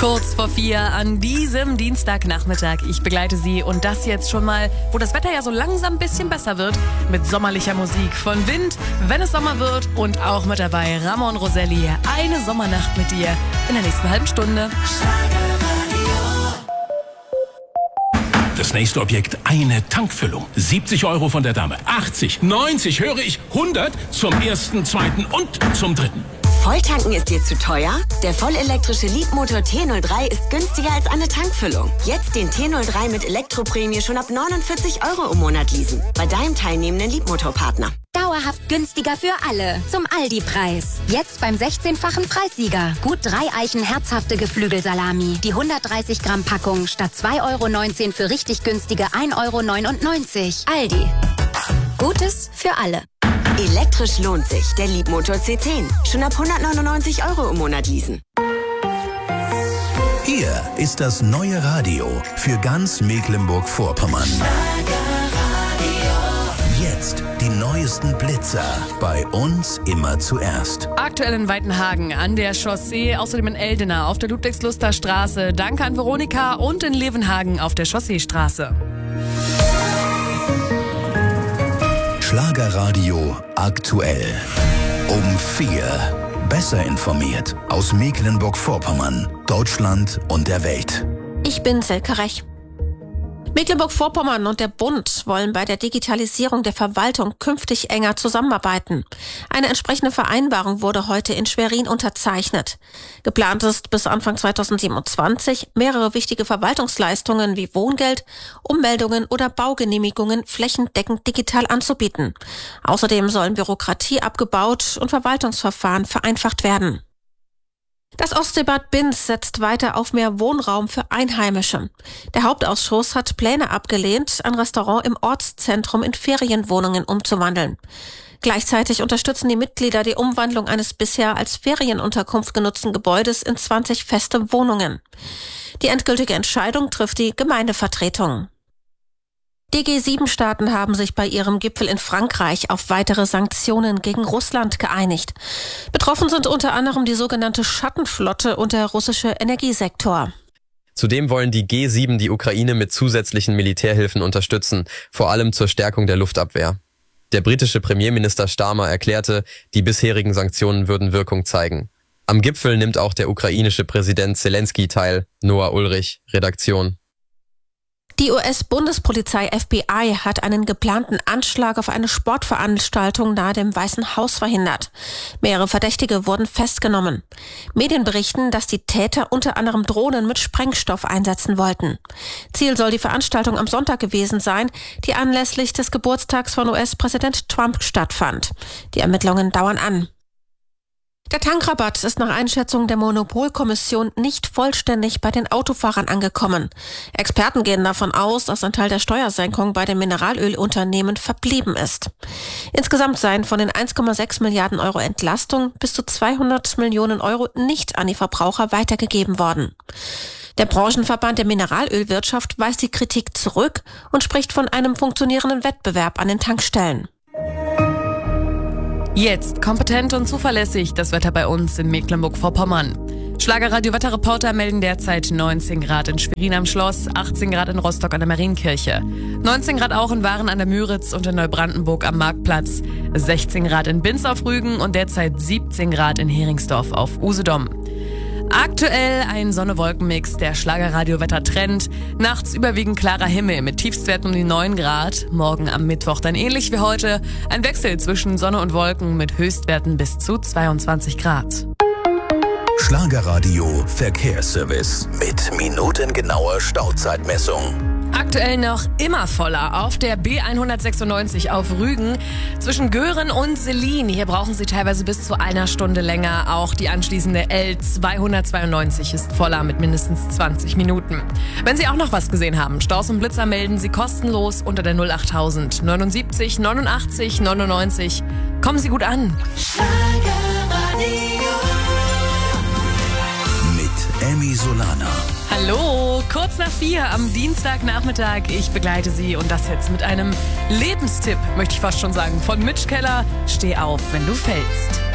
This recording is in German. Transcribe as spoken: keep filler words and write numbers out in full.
Kurz vor vier an diesem Dienstagnachmittag. Ich begleite Sie und das jetzt schon mal, wo das Wetter ja so langsam ein bisschen besser wird, mit sommerlicher Musik von Wind, wenn es Sommer wird, und auch mit dabei Ramon Roselli. Eine Sommernacht mit dir in der nächsten halben Stunde. Das nächste Objekt, eine Tankfüllung. siebzig Euro von der Dame. achtzig, neunzig, höre ich, hundert zum ersten, zweiten und zum dritten. Volltanken ist dir zu teuer? Der vollelektrische Leapmotor T null drei ist günstiger als eine Tankfüllung. Jetzt den T null drei mit Elektroprämie schon ab neunundvierzig Euro im Monat leasen. Bei deinem teilnehmenden Leapmotor-Partner. Dauerhaft günstiger für alle. Zum Aldi-Preis. Jetzt beim sechzehnfachen Preissieger. Gut drei Eichen herzhafte Geflügelsalami. Die hundertdreißig Gramm Packung statt zwei Euro neunzehn für richtig günstige ein Euro neunundneunzig. Aldi. Gutes für alle. Elektrisch lohnt sich. Der Leapmotor C zehn. Schon ab hundertneunundneunzig Euro im Monat leasen. Hier ist das neue Radio für ganz Mecklenburg-Vorpommern. Jetzt die neuesten Blitzer. Bei uns immer zuerst. Aktuell in Weitenhagen an der Chaussee, außerdem in Eldena auf der Ludwigsluster Straße. Danke an Veronika, und in Levenhagen auf der Chausseestraße. Schlagerradio aktuell. Um vier. Besser informiert aus Mecklenburg-Vorpommern, Deutschland und der Welt. Ich bin Selke Rech. Mecklenburg-Vorpommern und der Bund wollen bei der Digitalisierung der Verwaltung künftig enger zusammenarbeiten. Eine entsprechende Vereinbarung wurde heute in Schwerin unterzeichnet. Geplant ist, bis Anfang zweitausendsiebenundzwanzig mehrere wichtige Verwaltungsleistungen wie Wohngeld, Ummeldungen oder Baugenehmigungen flächendeckend digital anzubieten. Außerdem sollen Bürokratie abgebaut und Verwaltungsverfahren vereinfacht werden. Das Ostseebad Binz setzt weiter auf mehr Wohnraum für Einheimische. Der Hauptausschuss hat Pläne abgelehnt, ein Restaurant im Ortszentrum in Ferienwohnungen umzuwandeln. Gleichzeitig unterstützen die Mitglieder die Umwandlung eines bisher als Ferienunterkunft genutzten Gebäudes in zwanzig feste Wohnungen. Die endgültige Entscheidung trifft die Gemeindevertretung. Die G sieben Staaten haben sich bei ihrem Gipfel in Frankreich auf weitere Sanktionen gegen Russland geeinigt. Betroffen sind unter anderem die sogenannte Schattenflotte und der russische Energiesektor. Zudem wollen die G sieben die Ukraine mit zusätzlichen Militärhilfen unterstützen, vor allem zur Stärkung der Luftabwehr. Der britische Premierminister Starmer erklärte, die bisherigen Sanktionen würden Wirkung zeigen. Am Gipfel nimmt auch der ukrainische Präsident Zelensky teil. Noah Ulrich, Redaktion. Die U S-Bundespolizei F B I hat einen geplanten Anschlag auf eine Sportveranstaltung nahe dem Weißen Haus verhindert. Mehrere Verdächtige wurden festgenommen. Medien berichten, dass die Täter unter anderem Drohnen mit Sprengstoff einsetzen wollten. Ziel soll die Veranstaltung am Sonntag gewesen sein, die anlässlich des Geburtstags von U S-Präsident Trump stattfand. Die Ermittlungen dauern an. Der Tankrabatt ist nach Einschätzung der Monopolkommission nicht vollständig bei den Autofahrern angekommen. Experten gehen davon aus, dass ein Teil der Steuersenkung bei den Mineralölunternehmen verblieben ist. Insgesamt seien von den eins Komma sechs Milliarden Euro Entlastung bis zu zweihundert Millionen Euro nicht an die Verbraucher weitergegeben worden. Der Branchenverband der Mineralölwirtschaft weist die Kritik zurück und spricht von einem funktionierenden Wettbewerb an den Tankstellen. Jetzt kompetent und zuverlässig das Wetter bei uns in Mecklenburg-Vorpommern. Schlagerradio-Wetterreporter melden derzeit neunzehn Grad in Schwerin am Schloss, achtzehn Grad in Rostock an der Marienkirche, neunzehn Grad auch in Waren an der Müritz und in Neubrandenburg am Marktplatz, sechzehn Grad in Binz auf Rügen und derzeit siebzehn Grad in Heringsdorf auf Usedom. Aktuell ein Sonne-Wolken-Mix, der Schlagerradio-Wetter-Trend. Nachts überwiegend klarer Himmel mit Tiefstwerten um die neun Grad. Morgen am Mittwoch dann ähnlich wie heute. Ein Wechsel zwischen Sonne und Wolken mit Höchstwerten bis zu zweiundzwanzig Grad. Schlagerradio Verkehrsservice mit minutengenauer Stauzeitmessung. Aktuell noch immer voller auf der B hundertsechsundneunzig auf Rügen zwischen Göhren und Selin. Hier brauchen Sie teilweise bis zu einer Stunde länger. Auch die anschließende L zweihundertzweiundneunzig ist voller mit mindestens zwanzig Minuten. Wenn Sie auch noch was gesehen haben, Staus und Blitzer melden Sie kostenlos unter der null achttausend neunundsiebzig neunundachtzig neunundneunzig. Kommen Sie gut an. Mit Emmy Solana. Hallo, kurz nach vier am Dienstagnachmittag. Ich begleite Sie und das jetzt mit einem Lebenstipp, möchte ich fast schon sagen, von Mitch Keller. Steh auf, wenn du fällst.